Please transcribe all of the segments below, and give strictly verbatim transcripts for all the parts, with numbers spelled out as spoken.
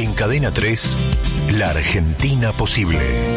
En Cadena tres, La Argentina Posible.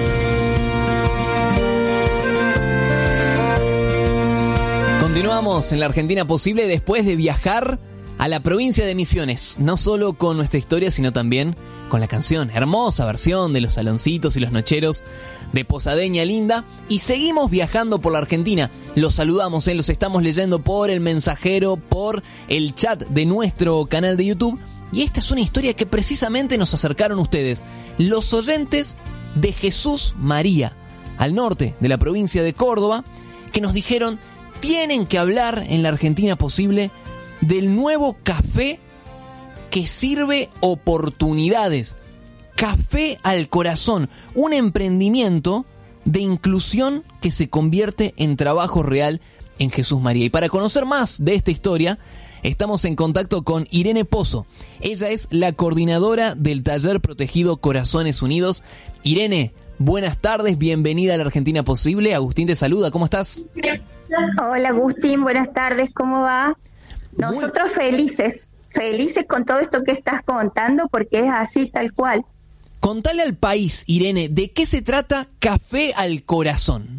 Continuamos en La Argentina Posible después de viajar a la provincia de Misiones, no solo con nuestra historia, sino también con la canción, hermosa versión de Los Saloncitos y Los Nocheros de Posadeña Linda, y seguimos viajando por la Argentina. Los saludamos, ¿eh? Los estamos leyendo por el mensajero, por el chat de nuestro canal de YouTube, y esta es una historia que precisamente nos acercaron ustedes, los oyentes de Jesús María, al norte de la provincia de Córdoba, que nos dijeron: tienen que hablar en La Argentina Posible del nuevo café que sirve oportunidades. Café al Corazón, un emprendimiento de inclusión que se convierte en trabajo real en Jesús María. Y para conocer más de esta historia, estamos en contacto con Irene Pozo. Ella es la coordinadora del taller protegido Corazones Unidos. Irene, buenas tardes, bienvenida a La Argentina Posible. Agustín te saluda, ¿cómo estás? Hola Agustín, buenas tardes, ¿cómo va? Nosotros Muy... felices, felices con todo esto que estás contando, porque es así, tal cual. Contale al país, Irene, ¿de qué se trata Café al Corazón?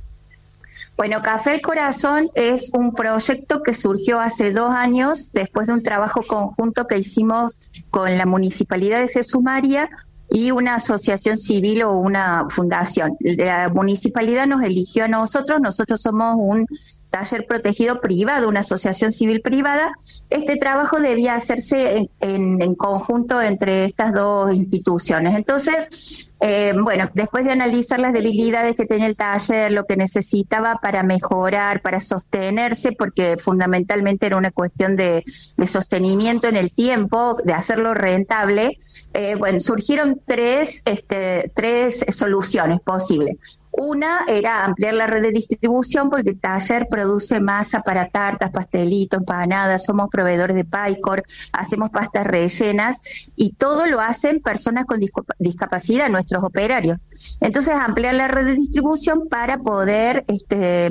Bueno, Café al Corazón es un proyecto que surgió hace dos años, después de un trabajo conjunto que hicimos con la Municipalidad de Jesús María y una asociación civil o una fundación. La municipalidad nos eligió a nosotros, nosotros somos un taller protegido privado, una asociación civil privada. Este trabajo debía hacerse en, en, en conjunto entre estas dos instituciones. Entonces, eh, bueno, después de analizar las debilidades que tenía el taller, lo que necesitaba para mejorar, para sostenerse, porque fundamentalmente era una cuestión de, de sostenimiento en el tiempo, de hacerlo rentable, eh, bueno, surgieron tres, este, tres soluciones posibles. Una era ampliar la red de distribución, porque el taller produce masa para tartas, pastelitos, empanadas, somos proveedores de Paycor, hacemos pastas rellenas y todo lo hacen personas con discapacidad, nuestros operarios. Entonces, ampliar la red de distribución para poder este,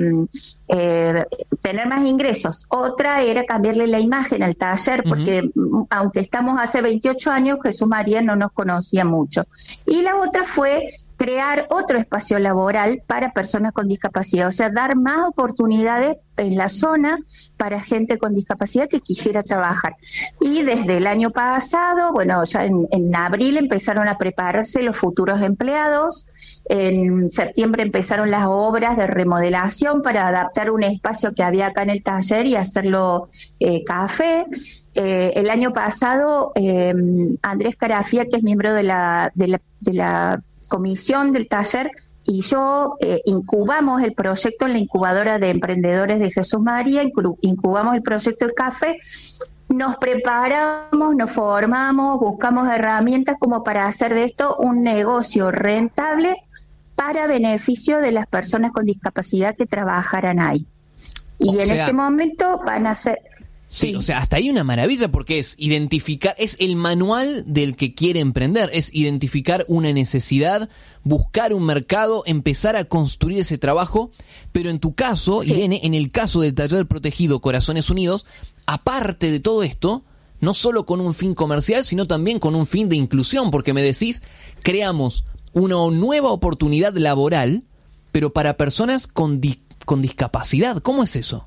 eh, tener más ingresos. Otra era cambiarle la imagen al taller, porque uh-huh. aunque estamos hace veintiocho años, Jesús María no nos conocía mucho. Y la otra fue crear otro espacio laboral para personas con discapacidad, o sea, dar más oportunidades en la zona para gente con discapacidad que quisiera trabajar. Y desde el año pasado, bueno, ya en, en abril empezaron a prepararse los futuros empleados, en septiembre empezaron las obras de remodelación para adaptar un espacio que había acá en el taller y hacerlo eh, café. Eh, el año pasado, eh, Andrés Carafía, que es miembro de la, de la, de la comisión del taller, y yo eh, incubamos el proyecto en la incubadora de emprendedores de Jesús María, incubamos el proyecto del café, nos preparamos, nos formamos, buscamos herramientas como para hacer de esto un negocio rentable para beneficio de las personas con discapacidad que trabajaran ahí. Y o en sea... este momento van a ser... Sí, sí, o sea, hasta ahí una maravilla, porque es identificar, es el manual del que quiere emprender, es identificar una necesidad, buscar un mercado, empezar a construir ese trabajo, pero en tu caso, sí. Irene, en el caso del taller protegido Corazones Unidos, aparte de todo esto, no solo con un fin comercial, sino también con un fin de inclusión, porque me decís, creamos una nueva oportunidad laboral, pero para personas con, di- con discapacidad. ¿Cómo es eso?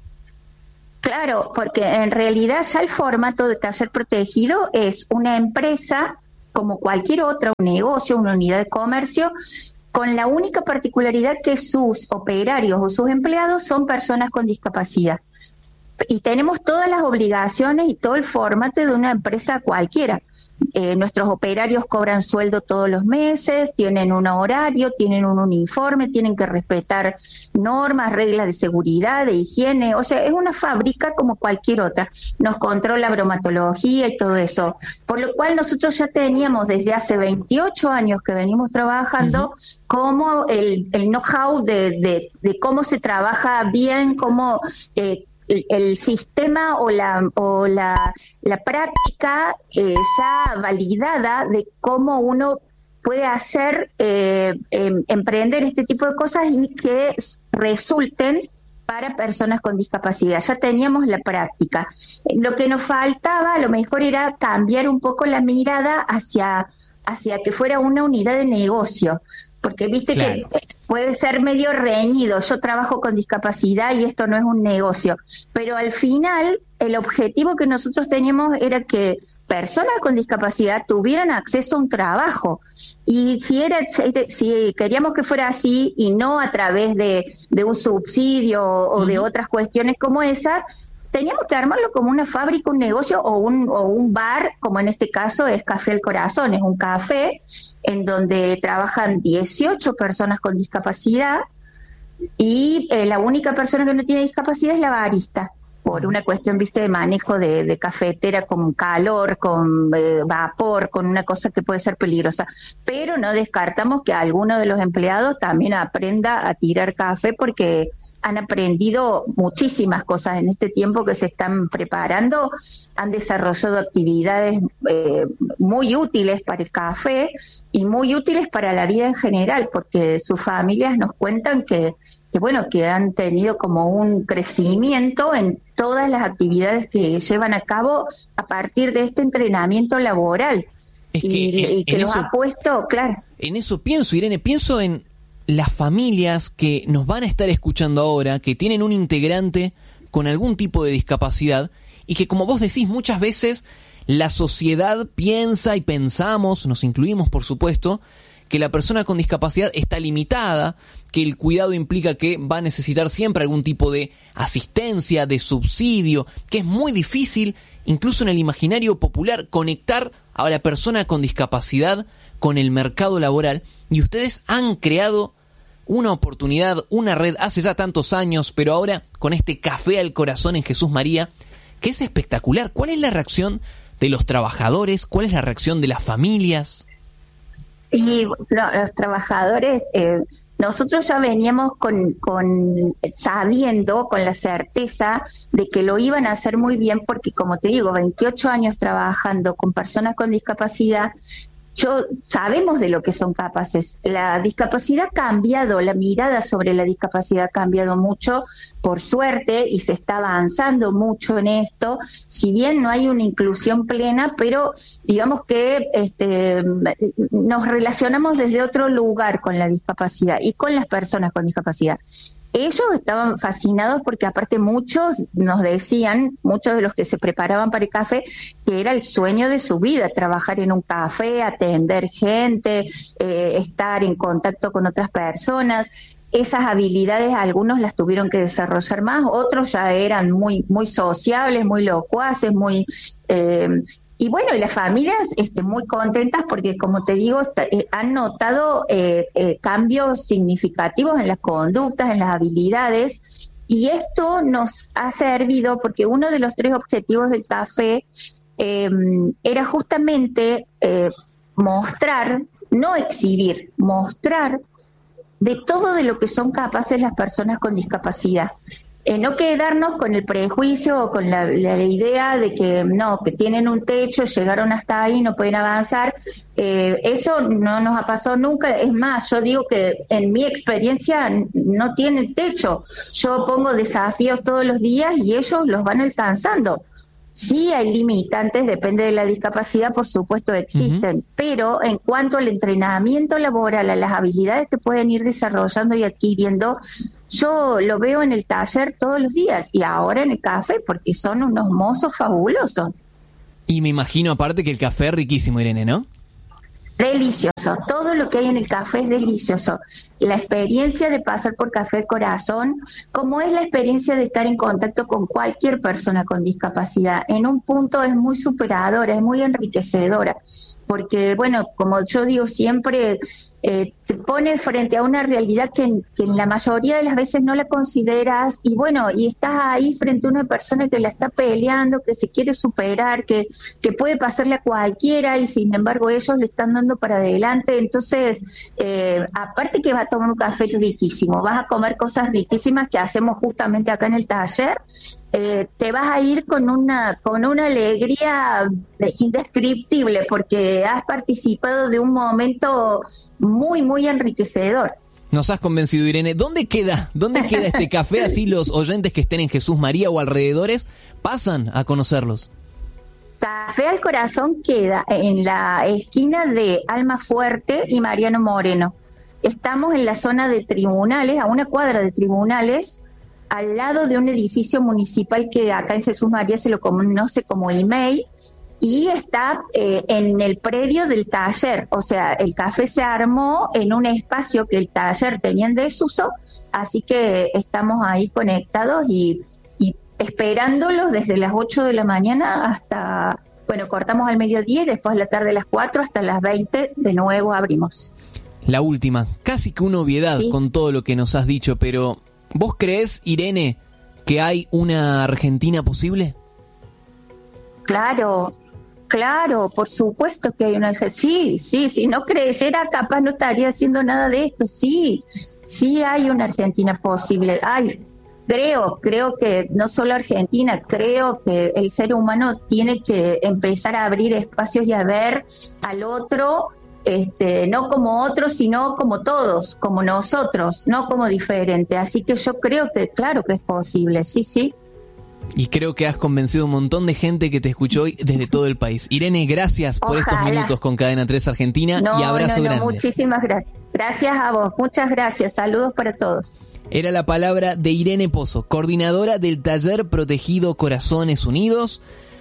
Claro, porque en realidad ya el formato de taller protegido es una empresa como cualquier otra, un negocio, una unidad de comercio, con la única particularidad que sus operarios o sus empleados son personas con discapacidad. Y tenemos todas las obligaciones y todo el formato de una empresa cualquiera. Eh, nuestros operarios cobran sueldo todos los meses, tienen un horario, tienen un uniforme, tienen que respetar normas, reglas de seguridad, de higiene. O sea, es una fábrica como cualquier otra. Nos controla bromatología y todo eso. Por lo cual nosotros ya teníamos desde hace veintiocho años que venimos trabajando uh-huh. como el, el know-how de, de, de cómo se trabaja bien, cómo... Eh, El, el sistema o la o la, la práctica eh, ya validada de cómo uno puede hacer, eh, eh, emprender este tipo de cosas y que resulten para personas con discapacidad. Ya teníamos la práctica. Lo que nos faltaba a lo mejor era cambiar un poco la mirada hacia, hacia que fuera una unidad de negocio, porque viste claro. que puede ser medio reñido, yo trabajo con discapacidad y esto no es un negocio, pero al final el objetivo que nosotros teníamos era que personas con discapacidad tuvieran acceso a un trabajo, y si era si queríamos que fuera así y no a través de, de un subsidio o uh-huh. de otras cuestiones como esas, teníamos que armarlo como una fábrica, un negocio o un, o un bar, como en este caso es Café El Corazón, es un café en donde trabajan dieciocho personas con discapacidad y eh, la única persona que no tiene discapacidad es la barista, por una cuestión, viste, de manejo de, de cafetera con calor, con eh, vapor, con una cosa que puede ser peligrosa. Pero no descartamos que alguno de los empleados también aprenda a tirar café, porque han aprendido muchísimas cosas en este tiempo que se están preparando, han desarrollado actividades eh, muy útiles para el café y muy útiles para la vida en general, porque sus familias nos cuentan que, que bueno, que han tenido como un crecimiento en todas las actividades que llevan a cabo a partir de este entrenamiento laboral. Es que, y, en, y que los eso, ha puesto, claro. En eso pienso, Irene, pienso en las familias que nos van a estar escuchando ahora, que tienen un integrante con algún tipo de discapacidad y que, como vos decís, muchas veces la sociedad piensa y pensamos, nos incluimos por supuesto, que la persona con discapacidad está limitada, que el cuidado implica que va a necesitar siempre algún tipo de asistencia, de subsidio, que es muy difícil, incluso en el imaginario popular, conectar a la persona con discapacidad con el mercado laboral. Y ustedes han creado una oportunidad, una red hace ya tantos años, pero ahora con este Café al Corazón en Jesús María, que es espectacular. ¿Cuál es la reacción de los trabajadores? ¿Cuál es la reacción de las familias? Y no, los trabajadores, eh, nosotros ya veníamos con, con sabiendo, con la certeza de que lo iban a hacer muy bien, porque como te digo, veintiocho años trabajando con personas con discapacidad, yo sabemos de lo que son capaces. La discapacidad ha cambiado, la mirada sobre la discapacidad ha cambiado mucho, por suerte, y se está avanzando mucho en esto, si bien no hay una inclusión plena, pero digamos que este, nos relacionamos desde otro lugar con la discapacidad y con las personas con discapacidad. Ellos estaban fascinados porque aparte muchos nos decían, muchos de los que se preparaban para el café, que era el sueño de su vida, trabajar en un café, atender gente, eh, estar en contacto con otras personas. Esas habilidades algunos las tuvieron que desarrollar más, otros ya eran muy, muy sociables, muy locuaces, muy... Eh, Y bueno, y las familias este, muy contentas porque, como te digo, está, eh, han notado eh, eh, cambios significativos en las conductas, en las habilidades, y esto nos ha servido porque uno de los tres objetivos del café eh, era justamente eh, mostrar, no exhibir, mostrar de todo de lo que son capaces las personas con discapacidad. Eh, no quedarnos con el prejuicio o con la, la idea de que no, que tienen un techo, llegaron hasta ahí, no pueden avanzar. Eh, eso no nos ha pasado nunca. Es más, yo digo que en mi experiencia no tienen techo. Yo pongo desafíos todos los días y ellos los van alcanzando. Sí hay limitantes, depende de la discapacidad, por supuesto existen, uh-huh. pero en cuanto al entrenamiento laboral, a las habilidades que pueden ir desarrollando y adquiriendo, yo lo veo en el taller todos los días y ahora en el café, porque son unos mozos fabulosos. Y me imagino aparte que el café es riquísimo, Irene, ¿no? Delicioso, todo lo que hay en el café es delicioso. La experiencia de pasar por Café El Corazón, como es la experiencia de estar en contacto con cualquier persona con discapacidad, en un punto es muy superadora, es muy enriquecedora, porque bueno, como yo digo siempre, eh, te pone frente a una realidad que, que en la mayoría de las veces no la consideras, y bueno, y estás ahí frente a una persona que la está peleando, que se quiere superar, que, que puede pasarle a cualquiera, y sin embargo ellos le están dando para adelante. Entonces, eh, aparte que vas a tomar un café riquísimo, vas a comer cosas riquísimas que hacemos justamente acá en el taller, eh, te vas a ir con una con una alegría indescriptible porque has participado de un momento muy, muy enriquecedor. Nos has convencido, Irene. ¿Dónde queda? ¿Dónde queda este café? Así los oyentes que estén en Jesús María o alrededores pasan a conocerlos. Café al Corazón queda en la esquina de Almafuerte y Mariano Moreno. Estamos en la zona de tribunales, a una cuadra de tribunales, al lado de un edificio municipal que acá en Jesús María se lo conoce como I M E I, y está eh, en el predio del taller. O sea, el café se armó en un espacio que el taller tenía en desuso, así que estamos ahí conectados y, y esperándolos desde las ocho de la mañana hasta, bueno, cortamos al mediodía y después a la tarde a las cuatro hasta las veinte de nuevo abrimos. La última, casi que una obviedad ¿Sí? con todo lo que nos has dicho, pero ¿vos creés, Irene, que hay una Argentina posible? Claro, claro, por supuesto que hay una Argentina. Sí, sí, si no creyera, capaz no estaría haciendo nada de esto. Sí, sí hay una Argentina posible. Hay, creo, creo que no solo Argentina, creo que el ser humano tiene que empezar a abrir espacios y a ver al otro, este, no como otro, sino como todos, como nosotros, no como diferente. Así que yo creo que, claro que es posible, sí, sí. Y creo que has convencido a un montón de gente que te escuchó hoy desde todo el país. Irene, gracias por Ojalá. estos minutos con Cadena tres Argentina No, y abrazo no, no, grande. muchísimas gracias. Gracias a vos, muchas gracias. Saludos para todos. Era la palabra de Irene Pozo, coordinadora del Taller Protegido Corazones Unidos,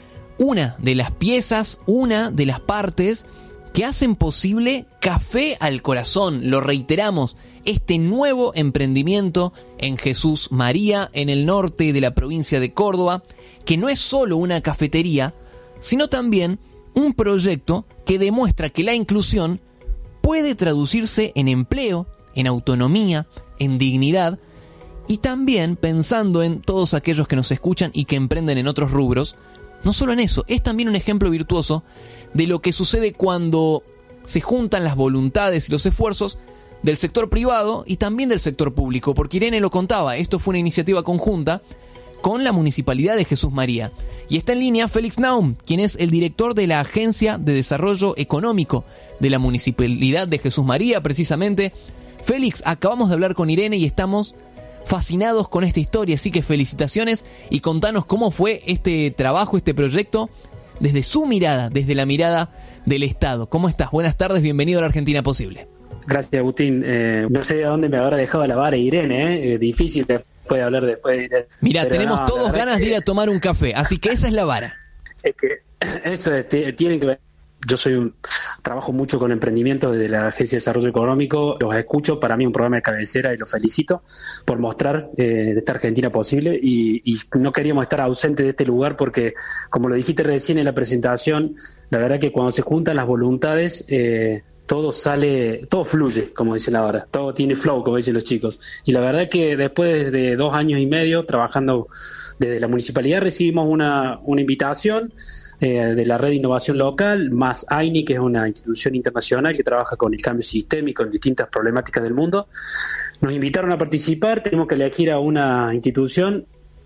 una de las piezas, una de las partes que hacen posible Café al Corazón. Lo reiteramos, este nuevo emprendimiento en Jesús María, en el norte de la provincia de Córdoba, que no es solo una cafetería, sino también un proyecto que demuestra que la inclusión puede traducirse en empleo, en autonomía, en dignidad, y también pensando en todos aquellos que nos escuchan y que emprenden en otros rubros. No solo en eso, es también un ejemplo virtuoso de lo que sucede cuando se juntan las voluntades y los esfuerzos del sector privado y también del sector público, porque Irene lo contaba, esto fue una iniciativa conjunta con la Municipalidad de Jesús María. Y está en línea Félix Naum, quien es el director de la Agencia de Desarrollo Económico de la Municipalidad de Jesús María, precisamente. Félix, acabamos de hablar con Irene y estamos fascinados con esta historia, así que felicitaciones y contanos cómo fue este trabajo, este proyecto, desde su mirada, desde la mirada del Estado. ¿Cómo estás? Buenas tardes, bienvenido a la Argentina Posible. Gracias, Agustín. Eh, no sé a dónde me habrá dejado la vara Irene, eh, difícil después de hablar después de Irene. Mira, Pero tenemos no, todos ganas que, de ir a tomar un café, así que esa es la vara. Es que eso es, t- tienen que ver. Yo soy un, trabajo mucho con emprendimientos desde la Agencia de Desarrollo Económico, los escucho, para mí un programa de cabecera y los felicito por mostrar eh, esta Argentina posible y, y no queríamos estar ausentes de este lugar porque, como lo dijiste recién en la presentación, la verdad que cuando se juntan las voluntades, eh, todo sale, todo fluye, como dicen ahora, todo tiene flow, como dicen los chicos. Y la verdad que después de dos años y medio trabajando desde la municipalidad recibimos una, una invitación Eh, de la red de innovación local, más A I N I, que es una institución internacional que trabaja con el cambio sistémico en distintas problemáticas del mundo. Nos invitaron a participar, tenemos que elegir a una institución.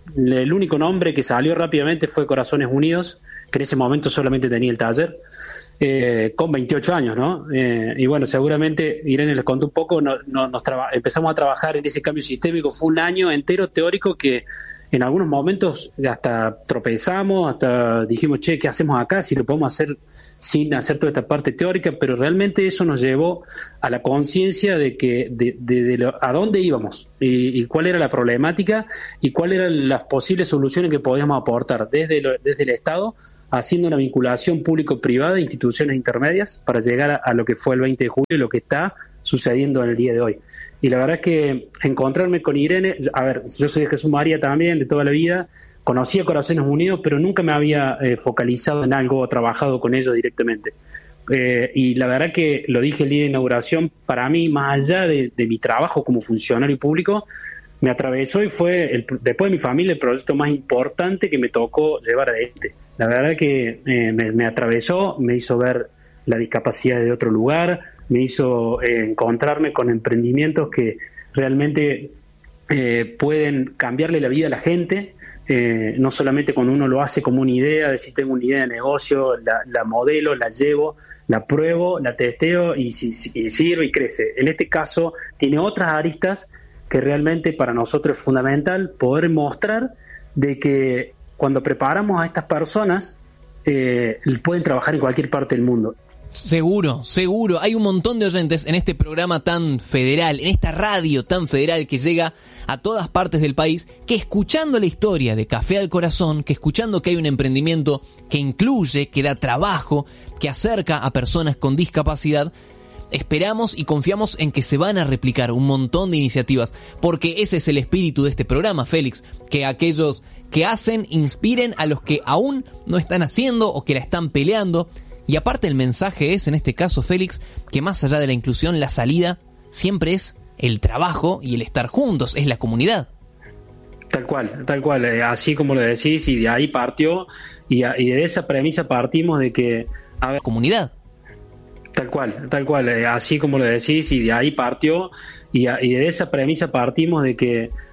El único nombre que salió rápidamente fue Corazones Unidos, que en ese momento solamente tenía el taller, eh, con veintiocho años, ¿no? Eh, y bueno, seguramente Irene les contó un poco, no, no, nos traba- empezamos a trabajar en ese cambio sistémico, fue un año entero teórico que en algunos momentos hasta tropezamos, hasta dijimos, che, ¿qué hacemos acá? Si lo podemos hacer sin hacer toda esta parte teórica, pero realmente eso nos llevó a la conciencia de que de, de, de lo, a dónde íbamos y, y cuál era la problemática y cuáles eran las posibles soluciones que podíamos aportar desde, lo, desde el Estado, haciendo una vinculación público-privada de instituciones intermedias para llegar a, a lo que fue el veinte de julio y lo que está sucediendo en el día de hoy. Y la verdad es que encontrarme con Irene, a ver, yo soy de Jesús María también, de toda la vida, conocí a Corazones Unidos, pero nunca me había eh, focalizado en algo o trabajado con ellos directamente. Eh, y la verdad que, lo dije el día de inauguración, para mí, más allá de, de mi trabajo como funcionario público, me atravesó y fue, el, después de mi familia, el proyecto más importante que me tocó llevar adelante. La verdad que eh, me, me atravesó, me hizo ver la discapacidad de otro lugar, me hizo eh, encontrarme con emprendimientos que realmente eh, pueden cambiarle la vida a la gente, eh, no solamente cuando uno lo hace como una idea, de si tengo una idea de negocio, la, la modelo, la llevo, la pruebo, la testeo y, si, si, y sirve y crece. En este caso tiene otras aristas que realmente para nosotros es fundamental poder mostrar de que cuando preparamos a estas personas eh, pueden trabajar en cualquier parte del mundo. Seguro, seguro. Hay un montón de oyentes en este programa tan federal, en esta radio tan federal que llega a todas partes del país, que escuchando la historia de Café al Corazón, que escuchando que hay un emprendimiento que incluye, que da trabajo, que acerca a personas con discapacidad, esperamos y confiamos en que se van a replicar un montón de iniciativas, porque ese es el espíritu de este programa, Félix, que aquellos que hacen inspiren a los que aún no están haciendo o que la están peleando. Y aparte el mensaje es, en este caso, Félix, que más allá de la inclusión, la salida siempre es el trabajo y el estar juntos, es la comunidad. Tal cual, tal cual, eh, así como lo decís, y de ahí partió, y, a, y de esa premisa partimos de que... A ver, comunidad. Tal cual, tal cual, eh, así como lo decís, y de ahí partió, y, a, y de esa premisa partimos de que